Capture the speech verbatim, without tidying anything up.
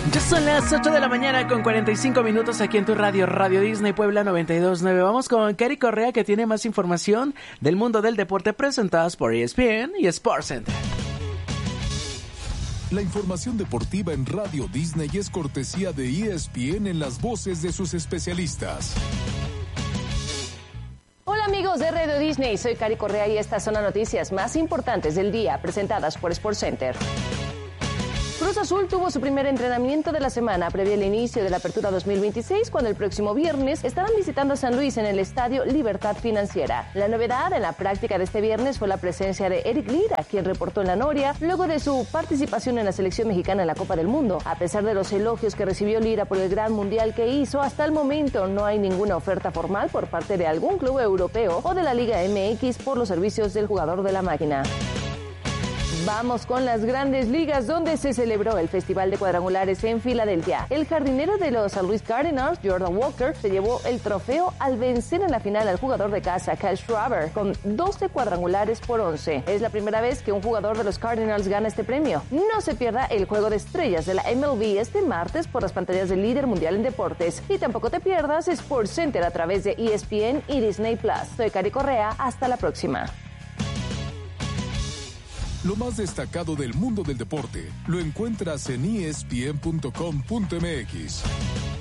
Ya son las ocho de la mañana con cuarenta y cinco minutos aquí en tu radio, Radio Disney Puebla noventa y dos punto nueve. Vamos con Cari Correa, que tiene más información del mundo del deporte presentadas por E S P N y SportsCenter. La información deportiva en Radio Disney es cortesía de E S P N en las voces de sus especialistas. Hola amigos de Radio Disney, soy Cari Correa y estas son las noticias más importantes del día presentadas por SportsCenter. Cruz Azul tuvo su primer entrenamiento de la semana previo al inicio de la Apertura dos mil veintiséis, cuando el próximo viernes estarán visitando a San Luis en el Estadio Libertad Financiera. La novedad en la práctica de este viernes fue la presencia de Eric Lira, quien reportó en la Noria luego de su participación en la selección mexicana en la Copa del Mundo. A pesar de los elogios que recibió Lira por el gran mundial que hizo, hasta el momento no hay ninguna oferta formal por parte de algún club europeo o de la Liga M X por los servicios del jugador de la máquina. Vamos con las grandes ligas, donde se celebró el Festival de Cuadrangulares en Filadelfia. El jardinero de los Saint Louis Cardinals, Jordan Walker, se llevó el trofeo al vencer en la final al jugador de casa, Kyle Schwarber, con doce cuadrangulares por once. Es la primera vez que un jugador de los Cardinals gana este premio. No se pierda el Juego de Estrellas de la M L B este martes por las pantallas del líder mundial en deportes. Y tampoco te pierdas SportsCenter a través de E S P N y Disney Plus. Soy Cari Correa, hasta la próxima. Lo más destacado del mundo del deporte lo encuentras en E S P N punto com punto M X.